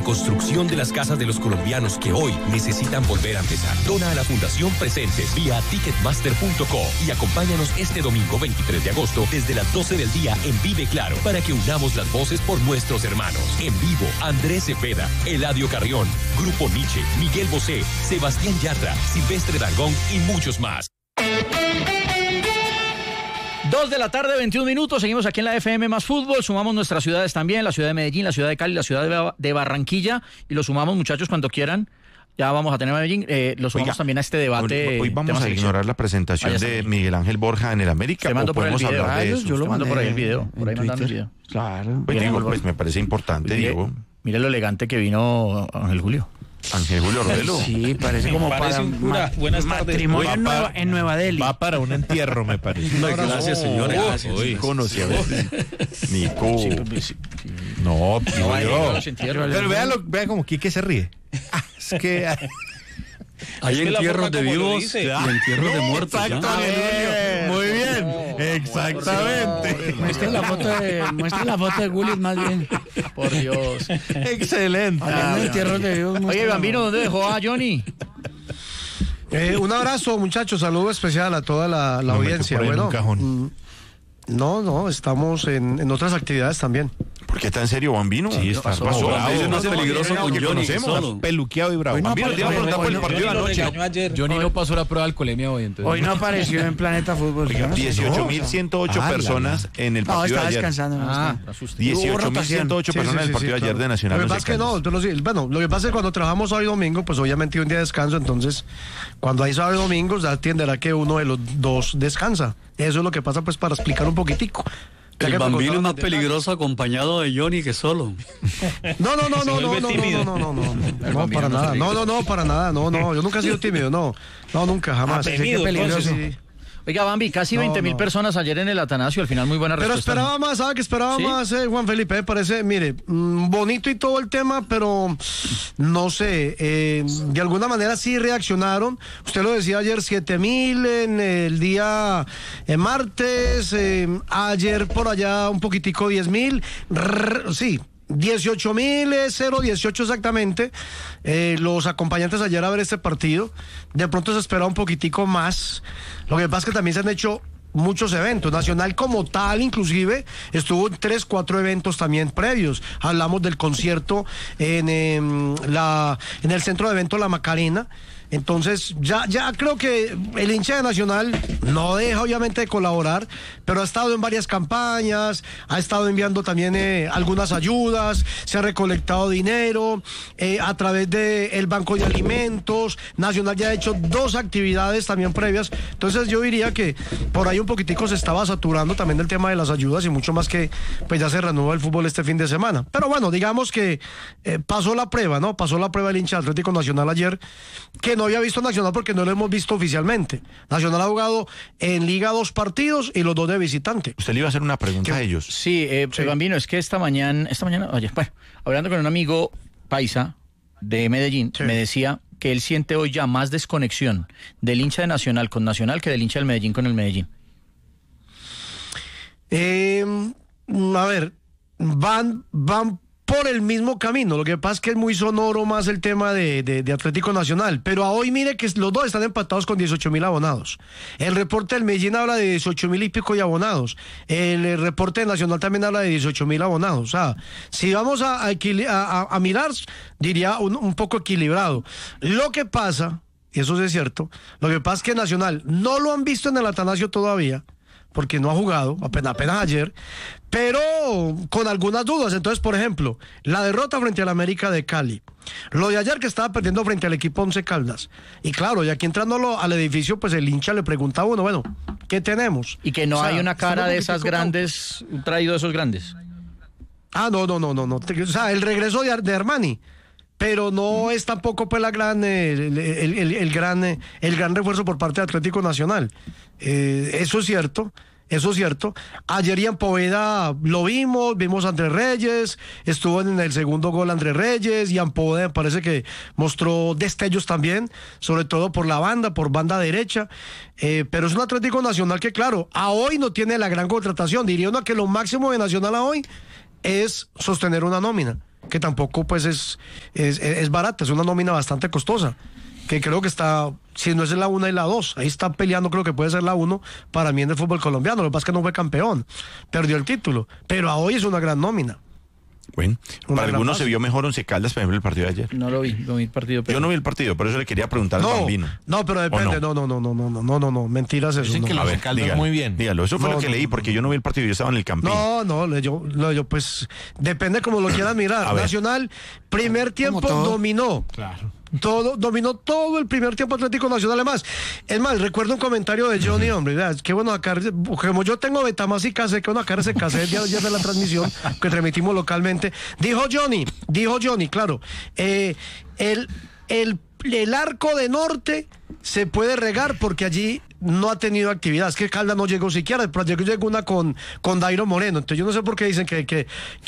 construcción de las casas de los colombianos que hoy necesitan volver a empezar. Dona a la Fundación Presentes vía ticketmaster.co y acompáñanos este domingo 23 de agosto desde las 12 del día en Vive Claro para que unamos las voces por nuestros hermanos. En vivo, Andrés Cepeda, Eladio Carrión, Grupo Nietzsche, Miguel Bosé, Sebastián Yatra, Silvestre Dangond y muchos más. 2 de la tarde, 21 minutos, seguimos aquí en la FM Más Fútbol, sumamos nuestras ciudades también, la ciudad de Medellín, la ciudad de Cali, la ciudad de Barranquilla, y lo sumamos, muchachos, cuando quieran. Ya vamos a tener Medellín, lo sumamos también a este debate. Hoy vamos a ignorar la presentación de Miguel Ángel Borja en el América. Te mando por el video. Hablar de eso. Yo lo mando por ahí el video. Por ahí mandando el video. Claro. Pues me parece importante, Diego. Mire lo elegante que vino Ángel Julio. Ángel Julio Rodelo. Sí, parece como para un matrimonio en Nueva Delhi. Va para un entierro, me parece. Gracias, señores. Gracias. Conocí a Nico. No, yo. Pero vea como Quique se ríe. Es que... Hay entierros de vivos y entierros de muertos. Exactamente. Muy bien. Exactamente. Muestre la foto de Gullit más bien. Por Dios. Excelente. Entierros de vivos. Oye, Bambino, ¿dónde dejó a Johnny? Un abrazo, muchachos. Saludo especial a toda la audiencia. Bueno, no, estamos en otras actividades también. ¿Por qué está en serio, Bambino? Sí, está bravo. Es más peligroso con Johnny solo. Peluqueado y bravo. Bambino, te iba a preguntar por el partido de anoche. Johnny no pasó la prueba de alcoholemia hoy, entonces. Hoy no apareció en Planeta Fútbol. 18.108 personas en el partido de ayer. Descansando. 18.108 personas en el partido de ayer de Nacional. Lo que pasa es que lo que pasa es que cuando trabajamos sábado y domingo, pues obviamente un día de descanso, entonces cuando hay sábado y domingo, ya atenderá que uno de los dos descansa. Eso es lo que pasa, pues, para explicar un poquitico. El Bambino es más peligroso acompañado de Johnny que solo. No, para nada. No, para nada. No, yo nunca he sido tímido, no, nunca, jamás. Temido, peligroso. Oiga, Bambi, casi 20.000 personas ayer en el Atanasio, al final muy buena respuesta. Pero esperaba más, ¿sabes qué esperaba más, Juan Felipe? Me parece, mire, bonito y todo el tema, pero no sé, de alguna manera sí reaccionaron. Usted lo decía ayer, 7.000 en el día martes, ayer por allá un poquitico 10.000, sí. 18.018 exactamente, los acompañantes ayer a ver este partido. De pronto se esperaba un poquitico más. Lo que pasa es que también se han hecho muchos eventos. Nacional como tal inclusive estuvo en 3-4 eventos también previos. Hablamos del concierto en el centro de eventos La Macarena. Entonces, ya creo que el hincha de Nacional no deja obviamente de colaborar, pero ha estado en varias campañas, ha estado enviando también algunas ayudas, se ha recolectado dinero a través del Banco de Alimentos. Nacional ya ha hecho 2 actividades también previas. Entonces yo diría que por ahí un poquitico se estaba saturando también el tema de las ayudas y mucho más que pues ya se reanuda el fútbol este fin de semana. Pero bueno, digamos que pasó la prueba, ¿no? Pasó la prueba el hincha Atlético Nacional ayer, que no había visto Nacional porque no lo hemos visto oficialmente. Nacional ha jugado en Liga 2 partidos y los 2 de visitante. Usted le iba a hacer una pregunta a ellos. Sí, Bambino, es que esta mañana, oye, bueno, hablando con un amigo paisa de Medellín, me decía que él siente hoy ya más desconexión del hincha de Nacional con Nacional que del hincha del Medellín con el Medellín. A ver, van por el mismo camino. Lo que pasa es que es muy sonoro más el tema de Atlético Nacional, pero a hoy mire que los dos están empatados con 18.000 abonados. El reporte del Medellín habla de 18.000 y pico de abonados. El reporte de Nacional también habla de 18.000 abonados. O sea, si vamos a mirar, diría un poco equilibrado. Lo que pasa, y eso sí es cierto, lo que pasa es que Nacional no lo han visto en el Atanasio todavía, porque no ha jugado, apenas ayer, pero con algunas dudas. Entonces, por ejemplo, la derrota frente al América de Cali, lo de ayer que estaba perdiendo frente al equipo Once Caldas, y claro, y aquí entrando al edificio, pues el hincha le pregunta a uno, bueno, ¿qué tenemos? Y que no hay una cara de esas grandes, un traído de esos grandes. No. O sea, el regreso de Armani, pero no es tampoco pues la gran el gran refuerzo por parte de Atlético Nacional. Eso es cierto. Ayer Ian Poveda lo vimos a Andrés Reyes, estuvo en el segundo gol Andrés Reyes. Ian Poveda me parece que mostró destellos también, sobre todo por banda derecha, pero es un Atlético Nacional que claro, a hoy no tiene la gran contratación. Diría uno que lo máximo de Nacional a hoy es sostener una nómina. que tampoco pues es barata, es una nómina bastante costosa, que creo que está, si no es la 1 y la 2, ahí está peleando, creo que puede ser la 1 para mí en el fútbol colombiano. Lo que pasa es que no fue campeón, perdió el título, pero a hoy es una gran nómina. Bueno, para algunos se vio mejor Once Caldas, por ejemplo, el partido de ayer. No lo vi el partido. Pero... Yo no vi el partido, por eso le quería preguntar al Bambino. No, pero depende, no, mentiras eso. Dicen que no. Once Caldas muy bien. Dígalo, eso fue lo que leí, porque yo no vi el partido, yo estaba en el Campín. Yo pues, depende como lo quieran mirar. Nacional, primer tiempo dominó. Claro. Dominó todo el primer tiempo Atlético Nacional. Es más, recuerdo un comentario de Johnny, hombre, qué bueno acá, como yo tengo Betamax y cassette, que bueno acá ese cassette el día de ayer de la transmisión que transmitimos localmente, dijo Johnny, claro, el arco de norte se puede regar porque allí no ha tenido actividad. Es que Caldas no llegó siquiera, el proyecto llegó una con Dairo Moreno. Entonces yo no sé por qué dicen que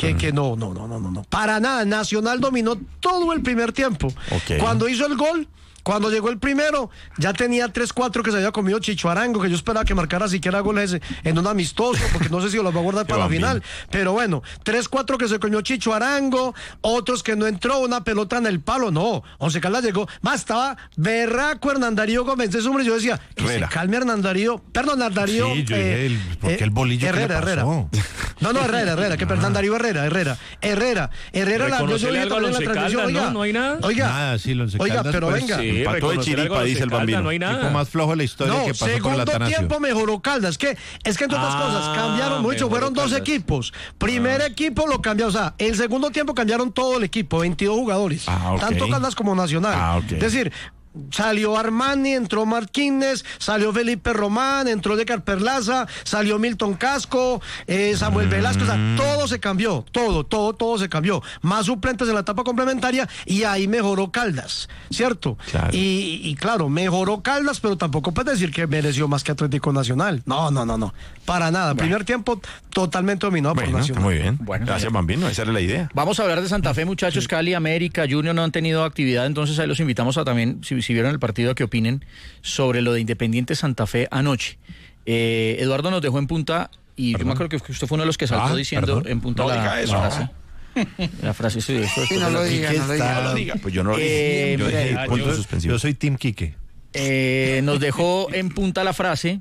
no. Para nada, Nacional dominó todo el primer tiempo. Okay. Cuando hizo el gol, cuando llegó el primero, ya tenía 3-4 que se había comido Chicho Arango, que yo esperaba que marcara siquiera goles en un amistoso, porque no sé si los va a guardar para la final. Pero bueno, 3-4 que se comió Chicho Arango, otros que no entró, una pelota en el palo. No, Once Caldas llegó. Más estaba berraco Hernán Darío Gómez. Ese hombre, yo decía, que se calme Hernán Darío. Perdón, Hernán Darío. Sí, yo dije, ¿por qué el bolillo Herrera. No, Herrera, que Hernán Darío Herrera. Herrera, yo dije también en la transmisión. Oiga, no hay nada. Nada, sí, los oiga, pero pues, venga. Empató de chiripa, dice el Bambino. No hay nada. El tipo más flojo de la historia que pasó con el segundo Atanasio. tiempo mejoró Caldas. Es que entre otras cosas cambiaron mucho. Fueron dos equipos. Primer equipo lo cambió. O sea, el segundo tiempo cambiaron todo el equipo. 22 jugadores. Tanto Caldas como Nacional. Es decir, salió Armani, entró Martínez, salió Felipe Román, entró Decar Perlaza, salió Milton Casco, Samuel Velasco, o sea, todo se cambió, todo se cambió. Más suplentes en la etapa complementaria y ahí mejoró Caldas, ¿cierto? Claro. Y claro, mejoró Caldas, pero tampoco puede decir que mereció más que Atlético Nacional. No, para nada. Primer tiempo totalmente dominado por Nacional. Muy bien. Gracias, Bambino, esa era la idea. Vamos a hablar de Santa Fe, muchachos. Cali, América, Junior no han tenido actividad, entonces ahí los invitamos a también, si vieron el partido, que opinen sobre lo de Independiente Santa Fe anoche. Eduardo nos dejó en punta y yo me acuerdo que usted fue uno de los que saltó diciendo en punta la frase. La frase, sí, no lo diga. Pues yo no lo dije. Yo dije punto de suspensión. Yo soy Team Quique. Nos dejó en punta la frase: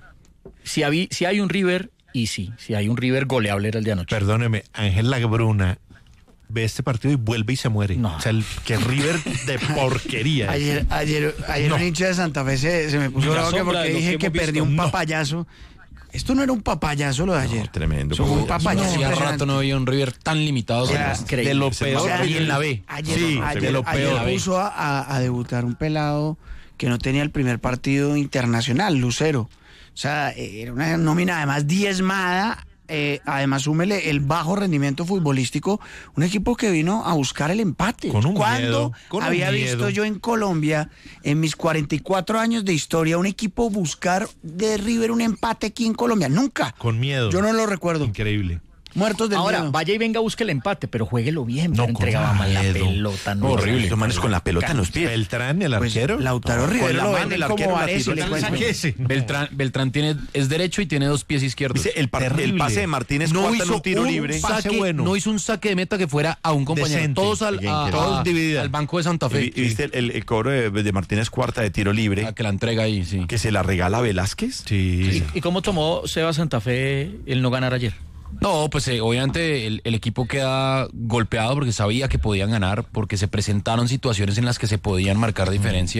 si hay un River, y si hay un River goleable era el de anoche. Perdóneme, Ángel Labruna ve este partido y vuelve y se muere. No. O sea, que River de porquería. Ayer un hincha de Santa Fe se me puso bravo porque dije que perdió un papayazo. Esto no era un papayazo lo de ayer. Tremendo. Fue un papayazo. Hacía rato no había un River tan limitado. De lo peor. Y en la B. Ayer de lo peor. puso a debutar un pelado que no tenía el primer partido internacional, Lucero. O sea, era una nómina además diezmada. Además, súmele el bajo rendimiento futbolístico, un equipo que vino a buscar el empate. ¿Cuándo había visto yo en Colombia, en mis 44 años de historia, un equipo buscar de River un empate aquí en Colombia? Nunca. Con miedo. Yo no lo recuerdo. Increíble. Muertos del Ahora, miedo. vaya y venga, busque el empate, pero juéguelo bien. No, entregaba mal la miedo. pelota. No, Horrible. Estos manes con la pelota en los pies. Beltrán, el arquero. Lautaro Rivero lo venden como Varese. Beltrán es derecho y tiene dos pies izquierdos. Dice, el pase de Martínez no corta en hizo un tiro libre. No hizo un saque de meta que fuera a un compañero. Decente. Todos al banco de Santa Fe. ¿Y viste el cobro de Martínez cuarta de tiro libre? Que la entrega ahí, sí. Que se la regala a Velázquez. Sí. ¿Y cómo tomó Seba Santa Fe el no ganar ayer? No, pues obviamente el equipo queda golpeado porque sabía que podían ganar, porque se presentaron situaciones en las que se podían marcar diferencia,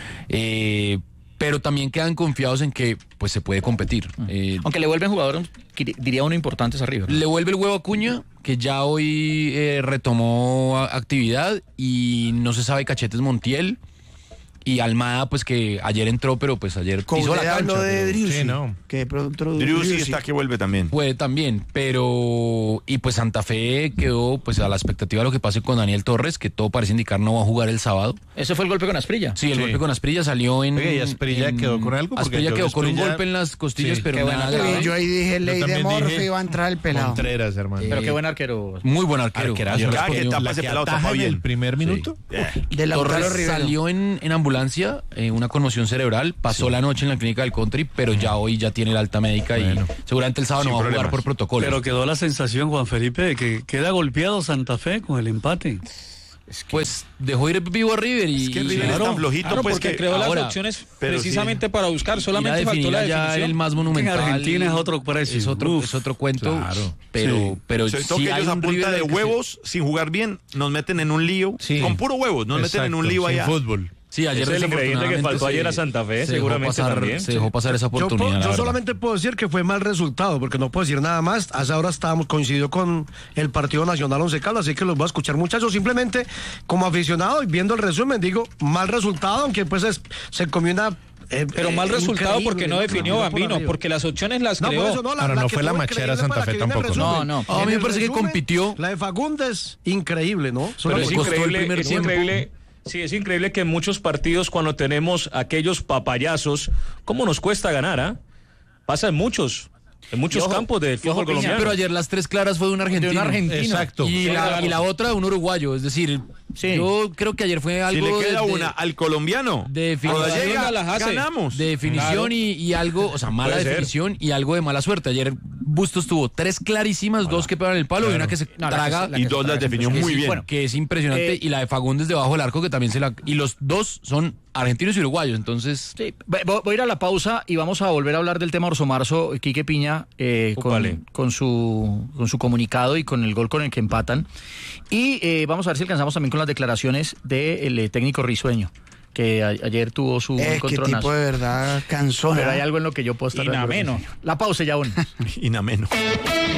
pero también quedan confiados en que pues se puede competir. Aunque le vuelven jugadores, diría uno, importantes arriba, ¿no? Le vuelve el huevo Acuña, que ya hoy retomó actividad, y no se sabe Cachetes Montiel. Y Almada, pues que ayer entró, pero pues ayer pisó la cancha. De Driussi, sí, no. que de pronto Driussi está que vuelve también. Puede también, pero... Y pues Santa Fe quedó pues a la expectativa de lo que pase con Daniel Torres, que todo parece indicar no va a jugar el sábado. ¿Ese fue el golpe con Asprilla? Sí, el golpe con Asprilla salió en... Oye, ¿y Asprilla quedó con algo? Asprilla quedó con un golpe en las costillas, pero nada grave. Yo ahí dije, ley de Morfe, iba a entrar el pelado. Contreras, hermano. Pero qué buen arquero. Muy buen arquero. Cada que tapa ese pelado tapa bien. El primer minuto. De Lautaro Torres Rivero. salió en ambulancia ambulancia, una conmoción cerebral, pasó la noche en la clínica del Country, pero ya hoy ya tiene el alta médica y seguramente el sábado no va a jugar por protocolo. Pero quedó la sensación, Juan Felipe, de que queda golpeado Santa Fe con el empate. Pues dejó ir vivo a River y... Es que River es tan flojito, claro, pues porque que creó ahora, las opciones precisamente para buscar, solamente faltó la definición. Ya el más monumental. En Argentina es otro precio. Es otro cuento, claro. pero sí, sí que ellos a punta de huevos, sin jugar bien, nos meten en un lío, con puro huevos, nos meten en un lío allá. Fútbol. Sí, ayer es el ingrediente que faltó ayer a Santa Fe, seguramente también. Se dejó pasar esa oportunidad. Yo solamente puedo decir que fue mal resultado, porque no puedo decir nada más. Hace ahora coincidió con el Partido Nacional Once Caldas, así que los voy a escuchar, muchachos. Simplemente, como aficionado y viendo el resumen, digo, mal resultado, aunque pues se comió una... pero mal resultado porque no definió Bambino, porque las opciones las creó. No fue la machera Santa Fe tampoco. No. A mí me parece que compitió. La de Fagundes, increíble, ¿no? Pero es increíble. Sí, es increíble que en muchos partidos, cuando tenemos aquellos papayazos, ¿cómo nos cuesta ganar? Pasa en muchos campos del fútbol colombiano. Pero ayer las 3 claras fue de un argentino. Exacto. Y la otra de un uruguayo. Es decir, yo creo que ayer fue algo... Si le queda una al colombiano, de ganamos. De definición y algo, o sea, mala definición y algo de mala suerte. Ayer Bustos tuvo 3 clarísimas, 2 que pegan el palo y una que se traga. Y 2 las definió muy bien. Bueno, que es impresionante. Y la de Fagundes debajo del arco, que también y los 2 son argentinos y uruguayos, entonces... Sí, voy a ir a la pausa y vamos a volver a hablar del tema Orso Marzo, Quique Piña, con su comunicado y con el gol con el que empatan. Y vamos a ver si alcanzamos también con las declaraciones del técnico risueño, que ayer tuvo su encontronazo. Qué tipo de verdad cansón. Pero hay algo en lo que yo puedo estar... Inameno. La pausa ya aún. Inameno.